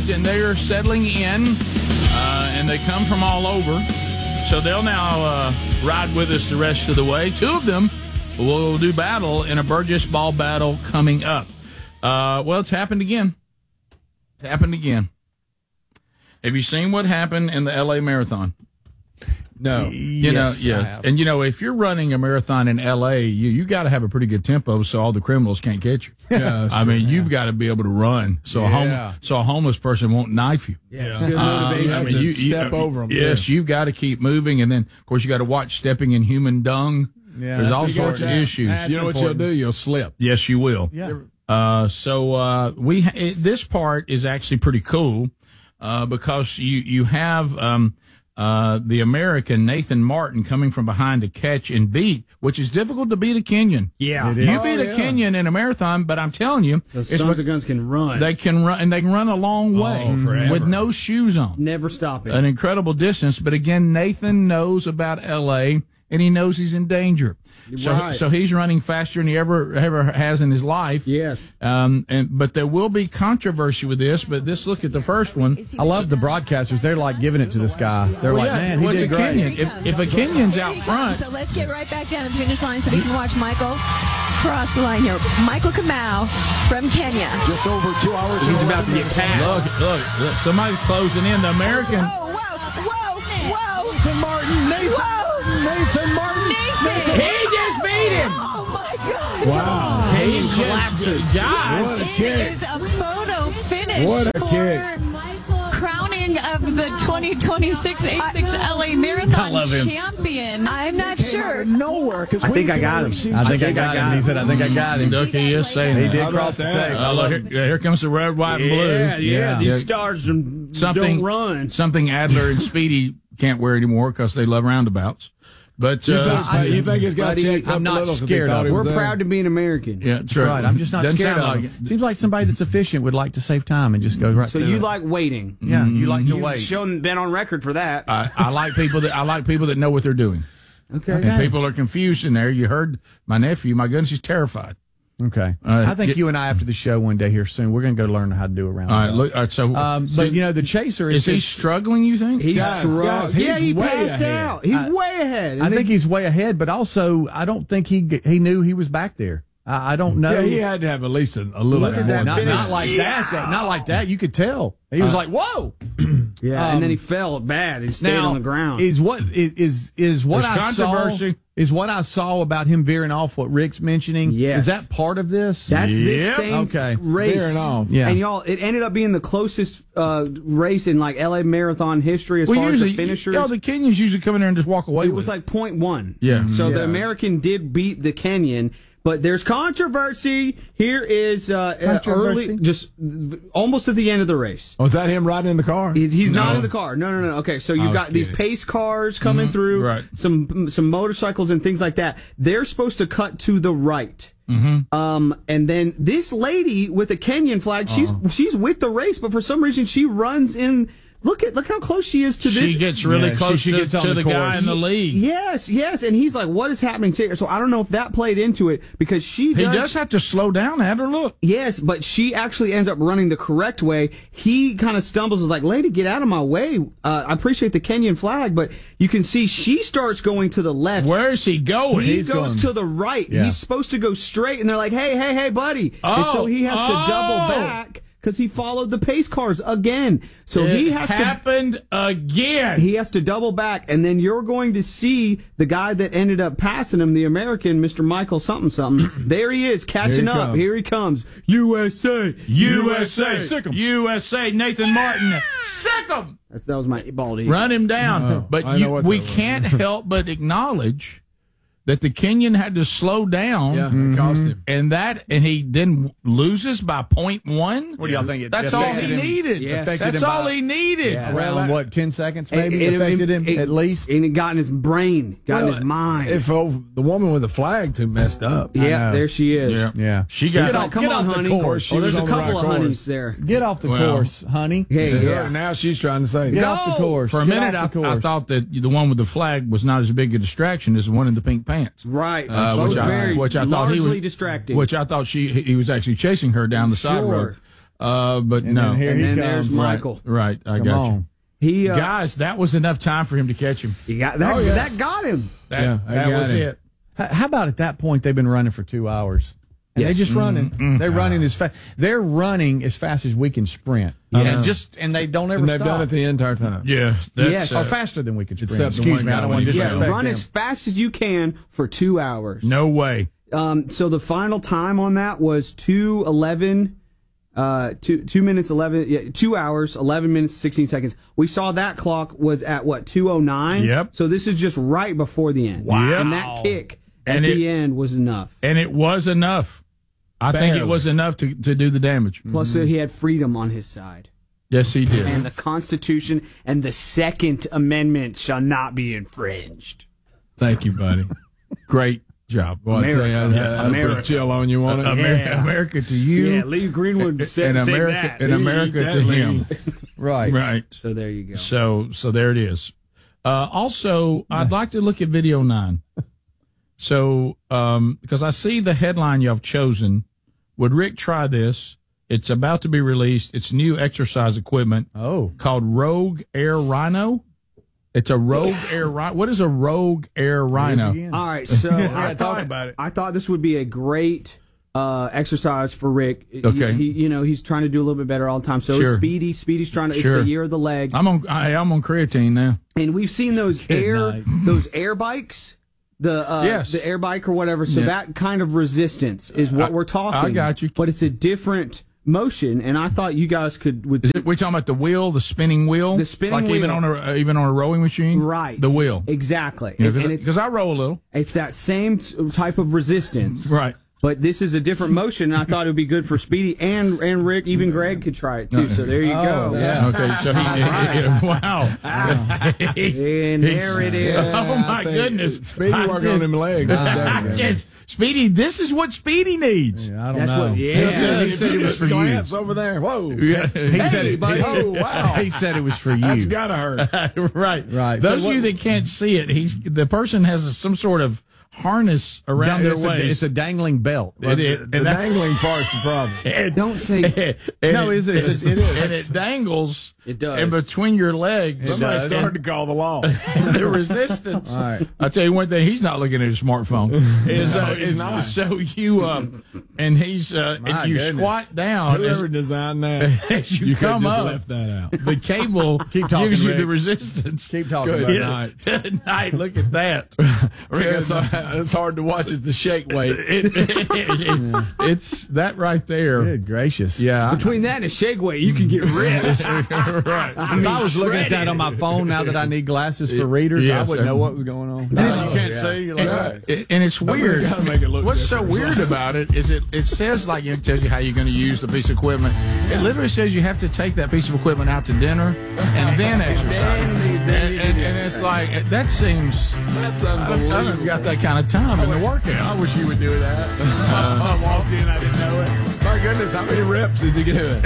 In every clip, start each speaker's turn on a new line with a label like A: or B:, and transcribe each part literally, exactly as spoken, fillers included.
A: arrived, and they're settling in, uh, and they come from all over. So they'll now uh, ride with us the rest of the way. Two of them will do battle in a Burgess Ball battle coming up. Uh, well, it's happened again. It's happened again. Have you seen what happened in the L A Marathon?
B: No.
A: You
B: yes,
A: know, yeah. And, you know, if you're running a marathon in L A, you you got to have a pretty good tempo so all the criminals can't catch you.
B: Yeah,
A: I mean, yeah. you've got to be able to run so,
B: yeah.
A: a home, so a homeless person won't knife you.
B: Yeah.
C: It's good motivation.
A: Um, I mean, you, you
B: step
A: you,
B: over them.
A: Yes,
B: yeah.
A: you've got to keep moving. And then, of course, you got to watch stepping in human dung.
B: Yeah,
A: There's all
B: you
A: sorts of
B: that.
A: issues.
B: That's you know
A: important.
B: what you'll do? You'll slip.
A: Yes, you will.
B: Yeah.
A: Uh, so uh, we ha- it, this part is actually pretty cool uh, because you you have um, uh, the American Nathan Martin coming from behind to catch and beat, which is difficult to beat a Kenyan.
C: Yeah,
A: you
B: oh,
A: beat a
B: yeah.
A: Kenyan in a marathon, but I'm telling you,
C: those
A: it's
C: sons
A: what,
C: of guns can run.
A: they can run, and they can run a long way
B: Oh, forever.
A: with no shoes on.
C: Never stopping.
A: An incredible distance, but again, Nathan knows about L A and he knows he's in danger. So,
C: Right.
A: so he's running faster than he ever ever has in his life.
C: Yes.
A: Um. And but there will be controversy with this. But this look at the first one.
D: I love the broadcasters. They're like giving it to this guy. They're
A: Well,
D: like,
A: yeah,
D: man, he
A: well, it's
D: did
A: a
D: great.
A: Kenyan. If, if a Kenyan's out front,
E: So let's get right back down to the finish line so we can watch Michael cross the line here. Michael Kamau from Kenya.
B: Just over two hours.
C: He's about to get passed.
A: look, look, look, somebody's closing in. The American.
E: Whoa, whoa, whoa, whoa.
B: Nathan Martin. Nathan.
E: Whoa.
B: Nathan Martin.
E: Nathan.
A: He just beat him.
E: Oh, my God.
B: Wow.
A: He
C: He
A: just
C: collapses.
A: guys.
B: What a
F: It
B: kick.
F: is a photo finish
B: What a
F: for
B: kick.
F: crowning of the twenty twenty-six A six L A Marathon
A: love him.
F: champion.
E: I'm not
B: Came out
E: sure.
B: of nowhere. 'Cause
C: I
B: we
C: think I
B: can
C: got
B: only
C: him.
B: see-
D: I think I
C: think
D: got
C: I
D: him.
C: got
D: He said, I think I got him.
A: Look, he is saying
D: He
A: that.
D: did
B: How
D: cross
B: about
D: the
B: that?
D: tape.
A: Uh, look, here, here comes the red, white, and blue.
C: Yeah, yeah,
D: Yeah.
C: These
A: Yeah.
C: stars don't,
A: Something
C: don't run.
A: Something Adler and Speedy can't wear anymore because they love roundabouts. But
B: You
A: uh,
B: think, you think it's got
C: buddy,
B: checked up
D: I'm
B: a
D: not
B: little 'cause they
D: scared
B: thought
D: of
B: he
D: it.
B: was
C: We're
B: there?
C: proud to be an American.
A: yeah, that's
D: That's right. I'm just not
A: Doesn't
D: scared
A: sound
D: of
A: like
D: him. Seems like somebody that's efficient would like to save time and just go right
C: So
D: through
C: you
D: it.
C: like waiting.
D: Yeah, you like to
C: You've
D: wait.
C: shown, been on record for that.
A: I, I like people that I like people that know what they're doing.
C: Okay.
A: And people are confused in there. You heard my nephew. My goodness, he's terrified.
D: Okay.
A: Uh,
D: I think
A: get-
D: you and I, after the show one day here soon, we're going to go learn how to do a round.
A: All right, look. All right, so,
D: Um,
A: so
D: but, you know, the chaser is.
A: is he struggling? You think?
C: He's
B: Guys,
C: strong.
B: guys,
C: yeah,
B: he's
C: he
B: way
C: passed
B: ahead.
C: out. He's
D: I-
C: way ahead.
D: I think he's way ahead, but also I don't think he he knew he was back there. I, I don't know.
B: Yeah, he had to have at least a, a little
C: Look
B: bit
C: at
B: more.
C: that
D: not,
C: finish.
D: not like that, that. Not like that. You could tell. He was like, "Whoa!"
C: Yeah,
D: Um,
C: and then he fell bad. He stayed
D: Now,
C: on the ground.
D: Is what is is, is what
A: There's
D: I
A: controversy.
D: saw is what I saw about him veering off. What Rick's mentioning.
C: Yes.
D: Is that part of this?
C: That's this
A: Yep.
C: same
D: Okay.
C: race.
B: Veering off.
D: Yeah.
C: And y'all, it ended up being the closest uh, race in like L A Marathon history as
A: well,
C: far
A: usually,
C: as the finishers.
A: you know, the Kenyans usually come in there and just walk away.
C: it was
A: with
C: like point one.
A: Yeah.
C: So the
D: Yeah.
C: American did beat the Kenyan. But there's controversy. Here is uh, uh,
D: Controversy?
C: early, just uh, almost at the end of the race.
B: Was that him riding in the car?
C: He's, he's
A: No.
C: not in the car. No, no, no. Okay, so you've
B: was
C: got these
B: kidding.
C: pace cars coming through,
A: right.
C: some some motorcycles and things like that. They're supposed to cut to the right.
A: Mm-hmm.
C: Um, and then this lady with the Kenyan flag, she's she's with the race, but for some reason she runs in. Look at look how close she is to
A: She
C: this.
A: gets really
D: Yeah, she-
A: close
D: she
A: to,
D: gets on
A: to
D: the
A: the guy
D: course.
A: in the lead.
C: Yes, yes, and he's like, "What is happening here?" So I don't know if that played into it because she
A: He
C: does.
A: does have to slow down. Have her look.
C: Yes, but she actually ends up running the correct way. He kind of stumbles, is like, "Lady, get out of my way." Uh, I appreciate the Kenyan flag, but you can see she starts going to the left.
A: Where is he going?
C: He
D: He's
C: goes
D: going-
C: to the right.
D: Yeah.
C: He's supposed to go straight, and they're like, "Hey, hey, hey, buddy!" and
A: Oh,
C: so he has to
A: oh.
C: double back because he followed the pace cars again. So
A: it
C: he has to.
A: happened again.
C: He has to double back, and then you're going to see the guy that ended up passing him, the American, Mister Michael something something. There he is, catching
B: Here he
C: up.
B: comes.
C: Here he comes. U S A,
A: U S A,
D: Sick 'em.
A: U S A, Nathan Martin, sick him,
C: That's, that was my bald eagle.
A: run him down.
B: Oh,
A: but
B: I
A: you,
B: know what
A: we
B: that was.
A: can't help but acknowledge that the Kenyan had to slow down.
B: Yeah, it cost him.
A: And that, and he then loses by point one.
D: What do y'all think? It
A: That's all
D: affected
A: he
D: him?
A: needed.
C: Yeah.
D: Affected
A: That's
D: him
A: all
D: by-
A: he needed.
C: Yeah.
D: Around what, ten seconds maybe?
C: It- it-
D: affected him
C: it-
D: at least.
C: And it got in his brain, got in his mind.
B: If oh, the woman with the flag too messed up.
C: yeah,
D: know.
C: there she is.
A: Yeah.
D: Yeah.
A: She got
C: Get off, come
D: get
C: on,
D: off the
C: honey.
D: course. She
C: Oh, there's
B: was
C: a
B: on the
C: couple
B: right
C: of
B: course.
C: honeys there.
D: Get off the
A: Well,
D: course, honey.
C: Hey,
B: Yeah.
C: yeah.
B: Now she's trying to say,
D: Get
B: no.
D: off the course.
A: For a
D: Get
A: minute, I,
D: off the
A: I
D: course.
A: thought that the one with the flag was not as big a distraction as the one in the pink pants.
C: Right.
A: Uh,
C: Both
A: which I,
C: very
A: which I thought he
C: largely
A: was
C: distracting.
A: Which I thought she he was actually chasing her down the side
C: Sure.
A: road. Uh, but
D: And
A: no.
D: then here
C: And
D: he
C: then
D: comes.
C: there's Michael.
A: Right, I
D: Come
A: got
D: on.
A: you.
C: He uh,
A: Guys, that was enough time for him to catch him.
C: he got that.
B: Oh, yeah.
C: That got him.
A: That,
B: Yeah, I
A: that
B: got
A: was
B: him.
A: it.
D: H- How about at that point they've been running for two hours? And
C: Yes.
D: they're just running.
A: Mm-hmm.
D: They're running as fast. They're running as fast as we can sprint. And just and they don't ever
B: And they've
D: stop.
B: done it the entire time.
A: Yeah, that's,
C: Yes.
D: or
A: uh,
D: faster than we can sprint.
B: Except the
D: Excuse
B: one
D: me, I
B: guy
D: don't
B: when
D: want to
B: he
C: Yeah,
B: fell.
D: disrespect
C: run
D: them.
C: as fast as you can for two hours.
A: no way.
C: Um, so the final time on that was two eleven, uh, two two minutes eleven, yeah, two hours eleven minutes sixteen seconds. We saw that clock was at what two oh nine.
A: Yep.
C: So this is just right before the end.
A: Wow.
C: And that kick at
A: And it-
C: the end was enough.
A: And it was enough. I think it
B: Barely.
A: was enough to, to do the damage.
C: Plus, uh, he had freedom on his side.
A: Yes, he did.
C: And the Constitution and the Second Amendment shall not be infringed.
A: Thank you, buddy. Great job.
B: Well, I tell you, I, I, I
C: America.
B: put a chill on you on it.
A: America,
C: Yeah.
A: America to you.
C: Yeah, Lee Greenwood said
A: and
C: take
A: America,
C: that.
A: and America
B: That
A: to
B: Lee.
A: him.
D: Right.
A: Right.
C: So there you go.
A: So, so there it is. Uh, also, I'd like to look at video nine. So, um, because I see the headline y'all have chosen. Would Rick try this? It's about to be released. It's new exercise equipment
D: Oh.
A: called Rogue Air Rhino. It's a Rogue Air Rhino. What is a Rogue Air Rhino?
D: Again.
C: All right, so I
D: talk
C: thought
D: about it.
C: I thought this would be a great uh, exercise for Rick.
A: Okay.
C: he, he, you know he's trying to do a little bit better all the time. So
A: Sure.
C: is Speedy. Speedy's trying to.
A: Sure.
C: It's the year of the leg,
A: I'm on. I, I'm on creatine now.
C: and we've seen those air
B: night.
C: those air bikes. The uh,
A: Yes.
C: the air bike or whatever. So
A: Yeah.
C: that kind of resistance is what
A: I-
C: we're talking.
A: I got you.
C: But it's a different motion, and I thought you guys could would
A: Is it, we talking about the wheel, the spinning wheel,
C: The spinning
A: like even
C: wheel.
A: on a uh, even on a rowing machine,
C: right
A: The wheel,
C: exactly,
A: You know,
C: and, and
A: 'cause-
C: it's
A: because I roll a little,
C: it's that same t- type of resistance.
A: right?
C: But this is a different motion, and I thought it would be good for Speedy and and Rick. Even Greg could try it too. So there you
D: Oh,
C: go.
D: yeah.
A: Okay, so he, wow,
C: And there it is.
A: Oh my
B: I think
A: goodness,
B: Speedy
A: I
B: working on
A: just-
B: them legs.
A: I just- Speedy, this is what Speedy needs.
D: Yeah, I don't
C: That's
D: know.
C: what- yeah.
D: He said, he said it was for you.
B: Glance over there. Whoa.
A: Yeah.
D: He said it.
B: buddy. Oh, wow.
D: He said it was for you.
B: That's gotta hurt.
A: right,
D: Right.
A: Those
D: So
A: of you
D: what-
A: that can't see it, he's the person has a, some sort of harness around
D: it's,
A: their
D: a,
A: waist.
D: it's a dangling belt.
A: It is.
B: The
A: And that-
B: dangling part's the problem.
A: and-
C: Don't say-
A: and
D: No,
A: it,
D: it's- it's-
A: it
D: it is.
A: and it dangles.
C: It does.
A: in between your legs.
B: Somebody
D: does.
B: started to call the law.
A: And the resistance.
D: All right.
A: I'll tell you one thing. He's not looking at his smartphone. Is,
B: No,
A: uh,
B: he's
A: is
B: not.
A: so you um, and he's uh,
D: My
A: and you
D: goodness.
A: squat down
B: Whoever
A: as,
B: designed that,
A: as you,
B: you could
A: come
B: just
A: up.
B: left that out.
A: The cable
D: Keep talking,
A: gives you
D: Rick.
A: the resistance.
D: Keep talking
B: Good
D: about it.
B: night.
A: Good night. Look at that.
B: It's, it's hard to watch as the shake weight.
A: It- it- it's that right there.
D: Good gracious.
A: Yeah.
C: Between that and a shake weight, you can get ripped.
A: right.
D: If I was looking at that on my phone now that I need glasses for readers,
A: Yes,
D: I wouldn't
A: sir.
D: know what was going on.
B: you can't see. You're like,
A: And, it- and it's weird.
B: gotta make it look
A: What's so
B: different.
A: weird about it is it, it says like it tells you how you're going to use the piece of equipment. It literally says you have to take that piece of equipment out to dinner and then exercise. And, and, and it's like that seems.
B: That's
A: I haven't
B: unbelievable.
A: got that kind of time in the workout.
B: I wish you would do that. I walked in, I didn't know it. My goodness, how many reps is he doing?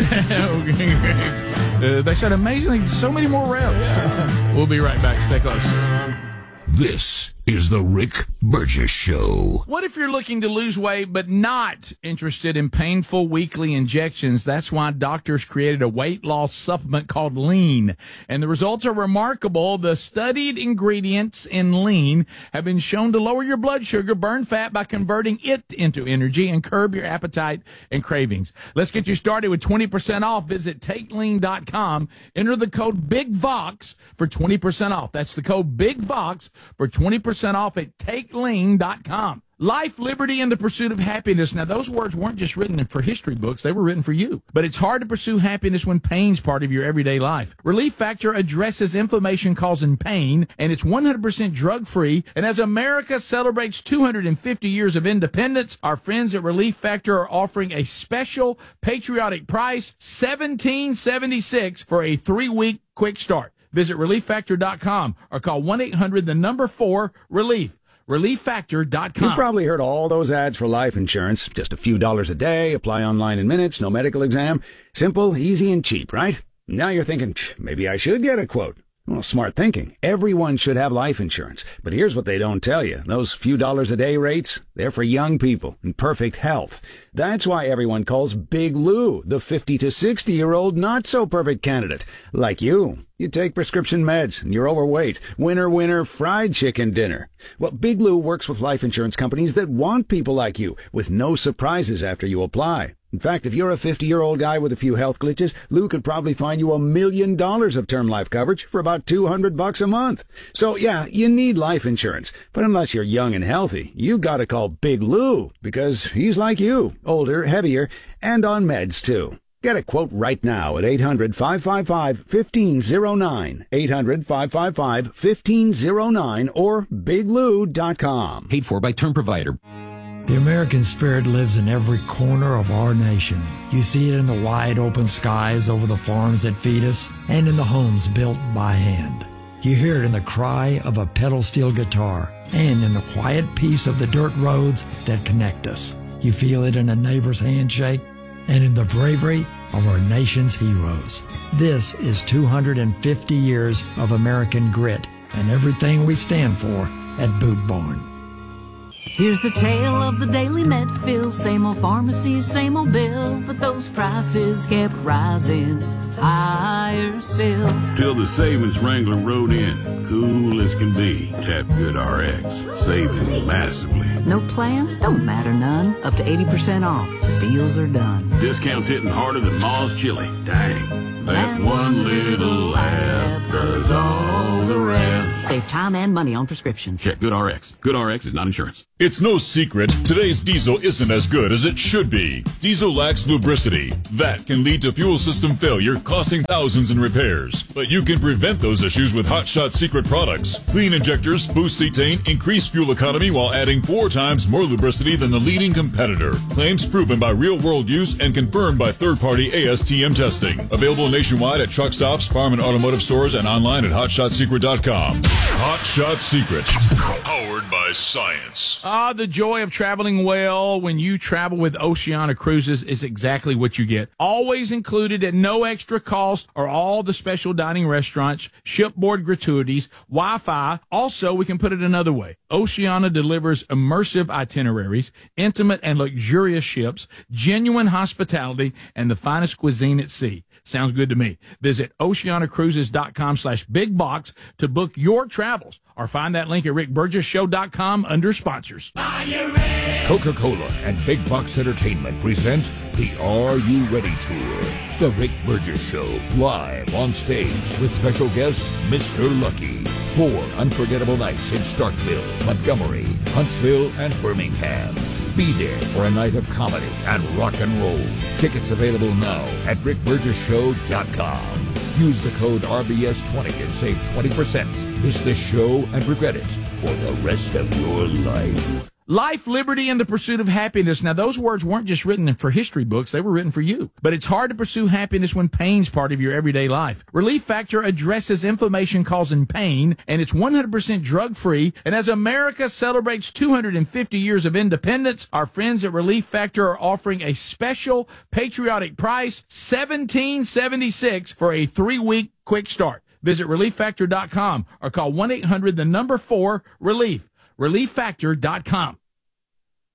A: uh, they said amazingly so many more reps. We'll be right back. Stay close.
G: This is the Rick Burgess Show.
A: What if you're looking to lose weight but not interested in painful weekly injections? That's why doctors created a weight loss supplement called Lean. And the results are remarkable. The studied ingredients in Lean have been shown to lower your blood sugar, burn fat by converting it into energy, and curb your appetite and cravings. Let's get you started with twenty percent off. Visit take lean dot com. Enter the code BIGVOX for twenty percent off. That's the code BIGVOX for twenty percent off at take lean dot com. Life, liberty, and the pursuit of happiness. Now, those words weren't just written for history books. They were written for you. But it's hard to pursue happiness when pain's part of your everyday life. Relief Factor addresses inflammation causing pain, and it's one hundred percent drug-free. And as America celebrates two hundred fifty years of independence, our friends at Relief Factor are offering a special patriotic price, seventeen seventy-six for a three-week quick start. Visit relief factor dot com or call one eight hundred the number four relief. relief factor dot com.
H: You've probably heard all those ads for life insurance. Just a few dollars a day, apply online in minutes, no medical exam. Simple, easy, and cheap, right? Now you're thinking, maybe I should get a quote. Well, smart thinking. Everyone should have life insurance. But here's what they don't tell you. Those few dollars a day rates, they're for young people in perfect health. That's why everyone calls Big Lou the fifty to sixty-year-old not-so-perfect candidate. Like you. You take prescription meds, and you're overweight. Winner, winner, fried chicken dinner. Well, Big Lou works with life insurance companies that want people like you, with no surprises after you apply. In fact, if you're a fifty-year-old guy with a few health glitches, Lou could probably find you a million dollars of term life coverage for about two hundred bucks a month. So, yeah, you need life insurance. But unless you're young and healthy, you gotta call Big Lou, because he's like you, older, heavier, and on meds, too. Get a quote right now at eight hundred, five five five, one five zero nine, eight hundred, five five five, one five zero nine, or big lou dot com.
I: Paid for by Term Provider.
J: The American spirit lives in every corner of our nation. You see it in the wide open skies over the farms that feed us and in the homes built by hand. You hear it in the cry of a pedal steel guitar and in the quiet peace of the dirt roads that connect us. You feel it in a neighbor's handshake and in the bravery of our nation's heroes. This is two hundred fifty years of American grit and everything we stand for at Boot Barn.
K: Here's the tale of the Daily Medfield. Same old pharmacy, same old bill, but those prices kept rising higher still.
L: Till the savings wrangler rode in, cool as can be. Tap Good R X, saving massively.
K: No plan? Don't matter none. Up to eighty percent off. The deals are done.
L: Discounts hitting harder than Ma's chili. Dang, that one little app does all the rest.
K: Save time and money on prescriptions.
L: Check Good R X. Good R X is not insurance.
M: It's no secret today's diesel isn't as good as it should be. Diesel lacks lubricity. That can lead to fuel system failure, costing thousands in repairs. But you can prevent those issues with Hot Shot Secret products. Clean injectors, boost cetane, increase fuel economy while adding four times more lubricity than the leading competitor. Claims proven by real-world use and confirmed by third-party A S T M testing. Available nationwide at truck stops, farm and automotive stores, and online at hot shot secret dot com. Hot Shot Secret. Powered by science.
A: Ah, the joy of traveling well when you travel with Oceania Cruises is exactly what you get. Always included at no extra cost are all the special dining restaurants, shipboard gratuities, Wi-Fi. Also, we can put it another way. Oceania delivers immersive itineraries, intimate and luxurious ships, genuine hospitality, and the finest cuisine at sea. Sounds good to me. Visit oceania cruises dot com slash big box to book your travels, or find that link at rick burgess show dot com under sponsors.
G: Coca-Cola and Big Box Entertainment present the Are You Ready Tour. The Rick Burgess Show, live on stage with special guest Mister Lucky. Four unforgettable nights in Starkville, Montgomery, Huntsville, and Birmingham. Be there for a night of comedy and rock and roll. Tickets available now at rick burgess show dot com. Use the code R B S twenty and save twenty percent. Miss this show and regret it for the rest of your life.
A: Life, liberty, and the pursuit of happiness. Now, those words weren't just written for history books. They were written for you. But it's hard to pursue happiness when pain's part of your everyday life. Relief Factor addresses inflammation-causing pain, and it's one hundred percent drug-free. And as America celebrates two hundred fifty years of independence, our friends at Relief Factor are offering a special patriotic price, seventeen seventy-six, for a three-week quick start. Visit relief factor dot com or call one eight hundred the number four relief. relief factor dot com.